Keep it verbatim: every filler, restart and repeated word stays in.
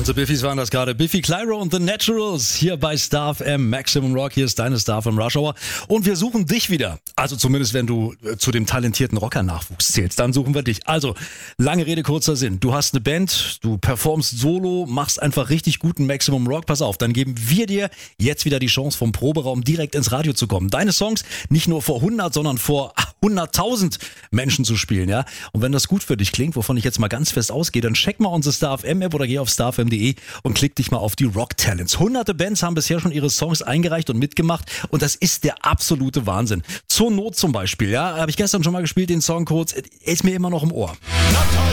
Unsere Biffys waren das gerade. Biffy Clyro und The Naturals hier bei Star F M Maximum Rock. Hier ist deine Star F M Rush Hour. Und wir suchen dich wieder. Also zumindest, wenn du äh, zu dem talentierten Rocker-Nachwuchs zählst, dann suchen wir dich. Also, lange Rede, kurzer Sinn. Du hast eine Band, du performst solo, machst einfach richtig guten Maximum Rock. Pass auf, dann geben wir dir jetzt wieder die Chance, vom Proberaum direkt ins Radio zu kommen. Deine Songs nicht nur vor hundert, sondern vor hunderttausend Menschen zu spielen, ja. Und wenn das gut für dich klingt, wovon ich jetzt mal ganz fest ausgehe, dann check mal unsere Star F M App oder geh auf star f m punkt d e und klick dich mal auf die Rock Talents. Hunderte Bands haben bisher schon ihre Songs eingereicht und mitgemacht und das ist der absolute Wahnsinn. Zur Not zum Beispiel, ja, habe ich gestern schon mal gespielt, den Song kurz, ist mir immer noch im Ohr.